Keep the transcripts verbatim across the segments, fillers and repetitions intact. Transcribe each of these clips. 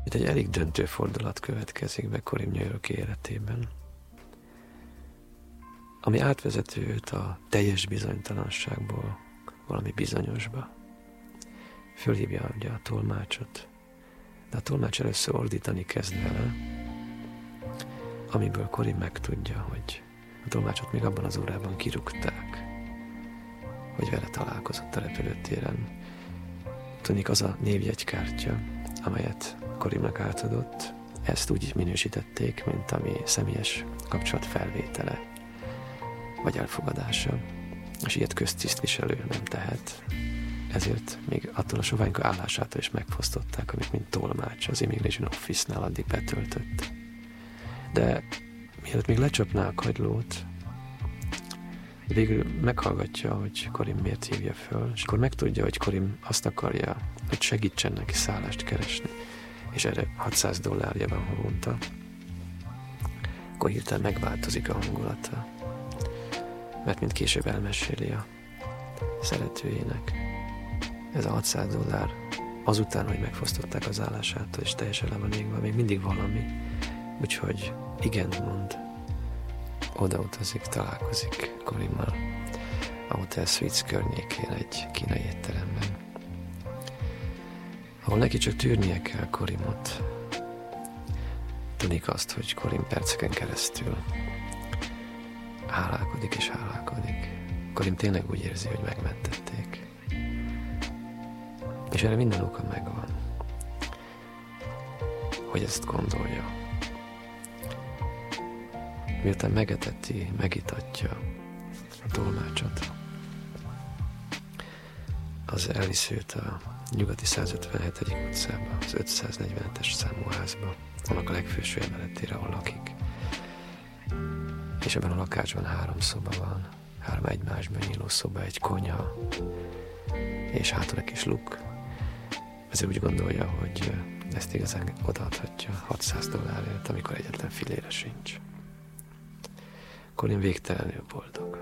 Itt egy elég döntő fordulat következik be Corinne New York életében, ami átvezető őt a teljes bizonytalanságból valami bizonyosba. Fölhívja ugye a tolmácsot, de a tolmács először ordítani kezd vele, amiből Corinne megtudja, hogy a tolmácsot még abban az órában kirúgták, hogy vele találkozott a repülőtéren. Tudnik, az a névjegykártya, amelyet Corinne-nak átadott, ezt úgy minősítették, mint ami személyes kapcsolat felvétele, vagy elfogadása, és ilyet köztisztviselő nem tehet. Ezért még attól a soványka állásától is megfosztották, amit mint tolmács az Immigration Office-nál addig betöltött. De mielőtt még lecsapná a kagylót, végül meghallgatja, hogy Corinne miért hívja föl, és akkor megtudja, hogy Corinne azt akarja, hogy segítsen neki szállást keresni, és erre hatszáz dollárja van havonta. Akkor hirtelen megváltozik a hangulata, mert mint később elmeséli a szeretőjének, ez a hatszáz dollár azután, hogy megfosztották az állásától, és teljesen le van égve, még mindig valami, úgyhogy igent mond, odautazik, találkozik Corinne-mal a Hotel Suites környékén egy kínai étteremben, ahol neki csak tűrnie kell Corinne-ot. Tudnik azt, hogy Corinne perceken keresztül hálálkodik és hálálkodik. Corinne tényleg úgy érzi, hogy megmentették. És erre minden oka megvan, hogy ezt gondolja. Miután megeteti, megitatja a tolmácsot, az elvisz őt a nyugati százötvenhetedik utcába, az ötszáznegyvenhetes számú házba, annak a legfelső emeletére, ahol lakik. És ebben a lakásban három szoba van, három egymásban nyíló szoba, egy konyha, és hátul egy kis luk. Ezért úgy gondolja, hogy ezt igazán odaadhatja hatszáz dollárért, amikor egyetlen filére sincs. Corinne végtelenül boldog.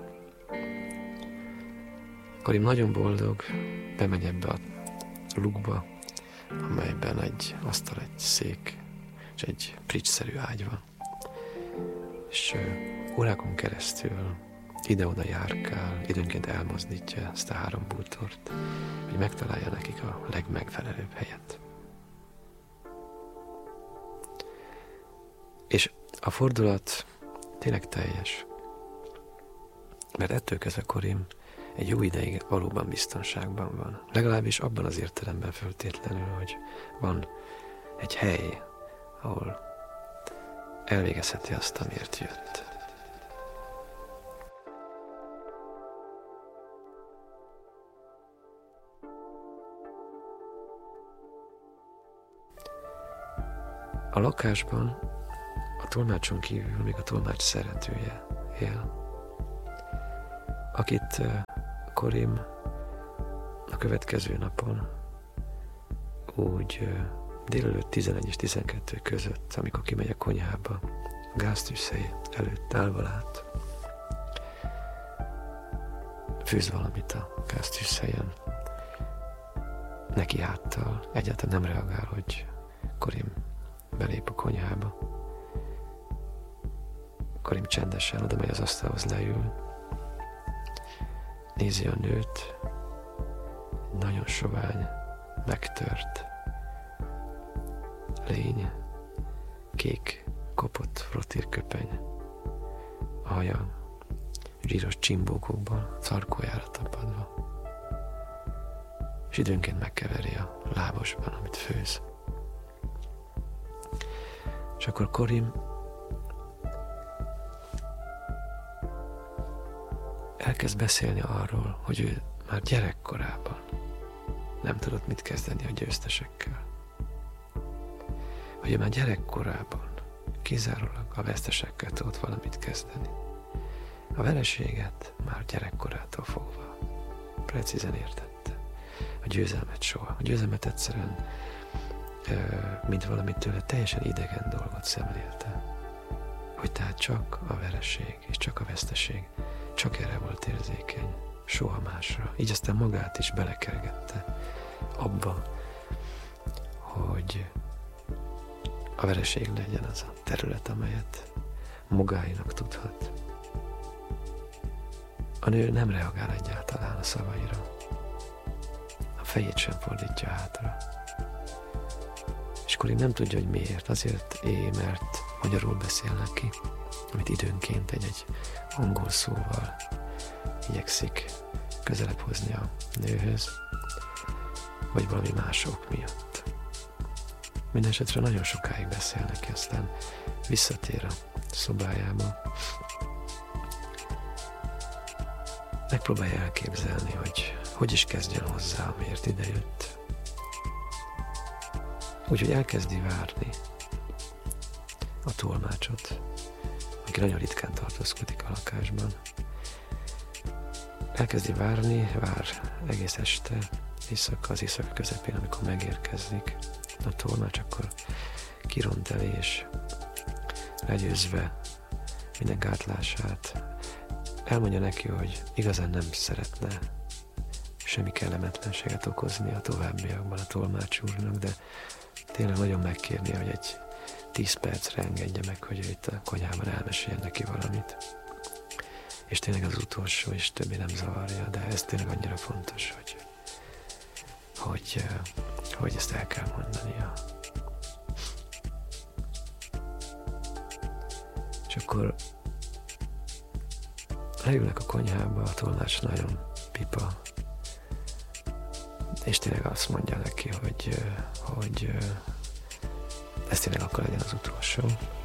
Corinne nagyon boldog, bemegy ebbe a lukba, amelyben egy asztal, egy szék, és egy pricsszerű ágy van. És órákon keresztül ide-oda járkál, időnként elmozdítja ezt a három bútort, hogy megtalálja nekik a legmegfelelőbb helyet. És a fordulat tényleg teljes, mert ettől kezdve Corinne egy jó ideig valóban biztonságban van. Legalábbis abban az értelemben föltétlenül, hogy van egy hely, ahol elvégezheti azt, amiért jött. A lakásban a tolmácson kívül még a tolmács szeretője él, akit Corinne a következő napon úgy délelőtt tizenegy és tizenkettő között, amikor kimegy a konyhába, a gáztűzhely előtt állva lát, főz valamit a gáztűzhelyen. Neki háttal egyáltalán nem reagál, hogy Corinne belép a konyhába. Corinne csendesen oda megy az asztalhoz, leül, nézi a nőt, nagyon sovány, megtört lény, kék, kopott frottírköpeny, a haja zsíros csimbókokból farkójára tapadva, és időnként megkeveri a lábosban, amit főz. És akkor Corinne elkezd beszélni arról, hogy ő már gyerekkorában nem tudott mit kezdeni a győztesekkel. Hogy ő már gyerekkorában kizárólag a vesztesekkel tudott valamit kezdeni. A vereséget már gyerekkorától fogva precízen értette. A győzelmet soha. A győzelmet egyszerűen mint valamit tőle teljesen idegen dolgot szemlélte. Hogy tehát csak a vereség és csak a veszteség, csak erre volt érzékeny, soha másra. Így aztán magát is belekergette abba, hogy a vereség legyen az a terület, amelyet magáinak tudhat. A nő nem reagál egyáltalán a szavaira. A fejét sem fordítja hátra. És Colin nem tudja, hogy miért. Azért éj, mert magyarul beszél neki, amit időnként egy-egy angol szóval igyekszik közelebb hozni a nőhöz, vagy valami mások miatt. Mindenesetre nagyon sokáig beszél neki, aztán visszatér a szobájába. Megpróbálja elképzelni, hogy hogy is kezdjen hozzá, amiért idejött. Úgyhogy elkezdi várni a tolmácsot, aki nagyon ritkán tartózkodik a lakásban. Elkezdi várni, vár egész este, éjszaka, az éjszaka közepén, amikor megérkezik a tolmács, akkor kiront elé, és legyőzve minden gátlását elmondja neki, hogy igazán nem szeretne semmi kellemetlenséget okozni a továbbiakban a tolmács úrnak, de tényleg nagyon megkérni, hogy egy tíz percre engedje meg, hogy ő itt a konyhában elmeséljen neki valamit. És tényleg az utolsó, és többé nem zavarja, de ez tényleg annyira fontos, hogy, hogy, hogy ezt el kell mondania. És akkor leülnek a konyhába, a tolmács nagyon pipa, és tényleg azt mondja neki, hogy, hogy ez tényleg akkor legyen az utolsó.